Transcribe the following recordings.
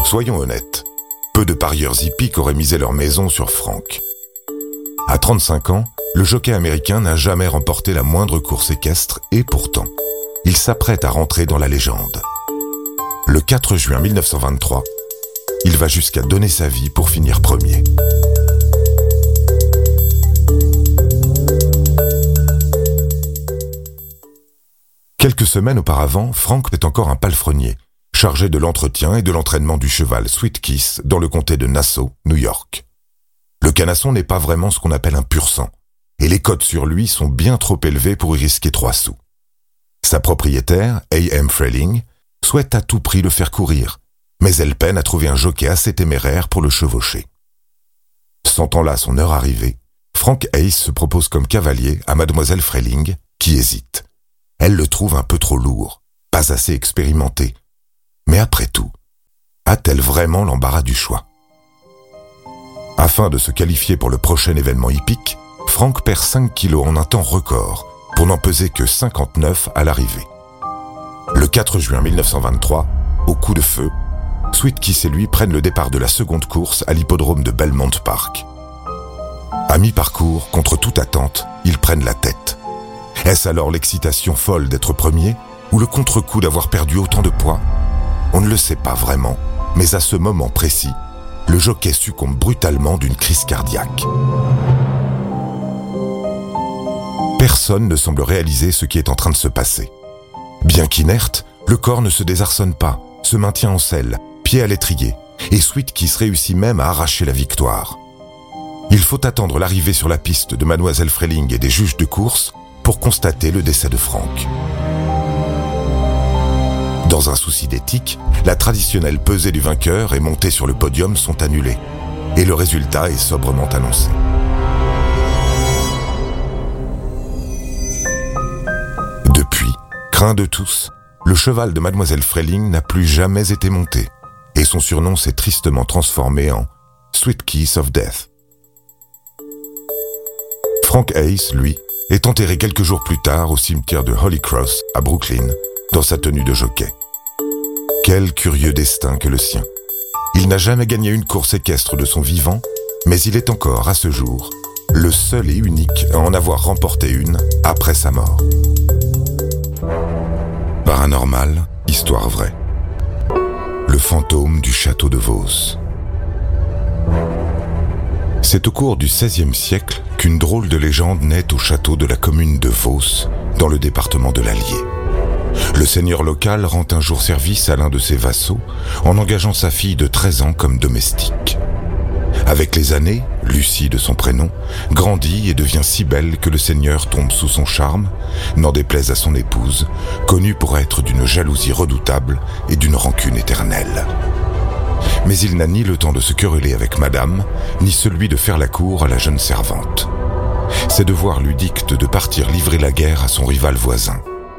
Soyons honnêtes, peu de parieurs hippiques auraient misé leur maison sur Frank. À 35 ans, le jockey américain n'a jamais remporté la moindre course équestre et pourtant, il s'apprête à rentrer dans la légende. Le 4 juin 1923, il va jusqu'à donner sa vie pour finir premier. Quelques semaines auparavant, Frank est encore un palefrenier, chargé de l'entretien et de l'entraînement du cheval Sweet Kiss dans le comté de Nassau, New York. Le canasson n'est pas vraiment ce qu'on appelle un pur sang, et les cotes sur lui sont bien trop élevées pour y risquer 3 sous. Sa propriétaire, A.M. Freling, souhaite à tout prix le faire courir, mais elle peine à trouver un jockey assez téméraire pour le chevaucher. Sentant là son heure arrivée, Frank Hayes se propose comme cavalier à Mademoiselle Freling, qui hésite. Elle le trouve un peu trop lourd, pas assez expérimenté. Mais après tout, a-t-elle vraiment l'embarras du choix ? Afin de se qualifier pour le prochain événement hippique, Frank perd 5 kilos en un temps record, pour n'en peser que 59 à l'arrivée. Le 4 juin 1923, au coup de feu, Sweet Kiss et lui prennent le départ de la seconde course à l'hippodrome de Belmont Park. À mi-parcours, contre toute attente, ils prennent la tête. Est-ce alors l'excitation folle d'être premier ou le contre-coup d'avoir perdu autant de poids ? On ne le sait pas vraiment, mais à ce moment précis, le jockey succombe brutalement d'une crise cardiaque. Personne ne semble réaliser ce qui est en train de se passer. Bien qu'inerte, le corps ne se désarçonne pas, se maintient en selle, pied à l'étrier, et Sweet Kiss réussit même à arracher la victoire. Il faut attendre l'arrivée sur la piste de Mademoiselle Freling et des juges de course pour constater le décès de Frank. Dans un souci d'éthique, la traditionnelle pesée du vainqueur et montée sur le podium sont annulées, et le résultat est sobrement annoncé. Depuis, craint de tous, le cheval de Mademoiselle Freling n'a plus jamais été monté, et son surnom s'est tristement transformé en Sweet Kiss of Death. Frank Hayes, lui, est enterré quelques jours plus tard au cimetière de Holy Cross, à Brooklyn, dans sa tenue de jockey. Quel curieux destin que le sien. Il n'a jamais gagné une course équestre de son vivant, mais il est encore, à ce jour, le seul et unique à en avoir remporté une après sa mort. Paranormal, histoire vraie. Le fantôme du château de Vos. C'est au cours du XVIe siècle qu'une drôle de légende naît au château de la commune de Vos, dans le département de l'Allier. Le seigneur local rend un jour service à l'un de ses vassaux en engageant sa fille de 13 ans comme domestique. Avec les années, Lucie de son prénom, grandit et devient si belle que le seigneur tombe sous son charme, n'en déplaise à son épouse, connue pour être d'une jalousie redoutable et d'une rancune éternelle. Mais il n'a ni le temps de se quereller avec madame, ni celui de faire la cour à la jeune servante. Ses devoirs lui dictent de partir livrer la guerre à son rival voisin.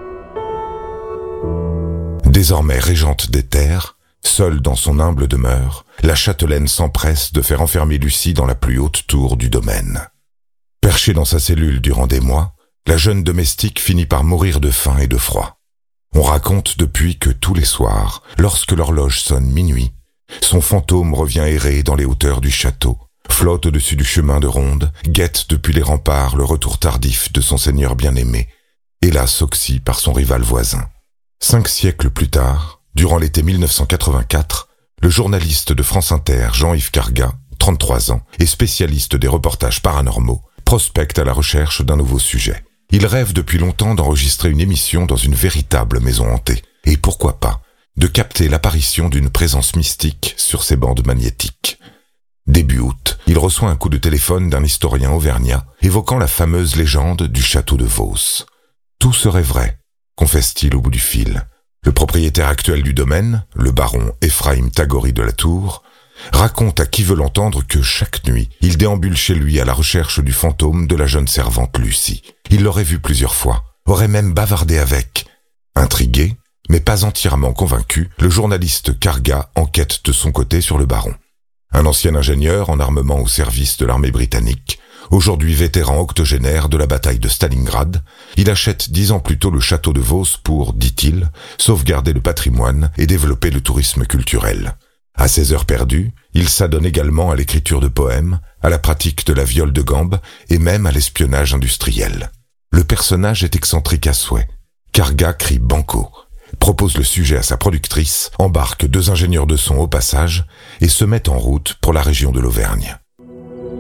Désormais régente des terres, seule dans son humble demeure, la châtelaine s'empresse de faire enfermer Lucie dans la plus haute tour du domaine. Perchée dans sa cellule durant des mois, la jeune domestique finit par mourir de faim et de froid. On raconte depuis que tous les soirs, lorsque l'horloge sonne minuit, son fantôme revient errer dans les hauteurs du château, flotte au-dessus du chemin de ronde, guette depuis les remparts le retour tardif de son seigneur bien-aimé, hélas oxy par son rival voisin. 5 siècles plus tard, durant l'été 1984, le journaliste de France Inter Jean-Yves Carga, 33 ans, et spécialiste des reportages paranormaux, prospecte à la recherche d'un nouveau sujet. Il rêve depuis longtemps d'enregistrer une émission dans une véritable maison hantée, et pourquoi pas, de capter l'apparition d'une présence mystique sur ses bandes magnétiques. Début août, il reçoit un coup de téléphone d'un historien auvergnat évoquant la fameuse légende du château de Vos. Tout serait vrai, confesse-t-il au bout du fil. Le propriétaire actuel du domaine, le baron Ephraim Tagori de la Tour, raconte à qui veut l'entendre que chaque nuit, il déambule chez lui à la recherche du fantôme de la jeune servante Lucie. Il l'aurait vue plusieurs fois, aurait même bavardé avec. Intrigué, mais pas entièrement convaincu, le journaliste Carga enquête de son côté sur le baron. Un ancien ingénieur en armement au service de l'armée britannique, aujourd'hui vétéran octogénaire de la bataille de Stalingrad, il achète 10 ans plus tôt le château de Vos pour, dit-il, sauvegarder le patrimoine et développer le tourisme culturel. À ses heures perdues, il s'adonne également à l'écriture de poèmes, à la pratique de la viole de gambe et même à l'espionnage industriel. Le personnage est excentrique à souhait. Karga crie banco, propose le sujet à sa productrice, embarque 2 ingénieurs de son au passage et se met en route pour la région de l'Auvergne.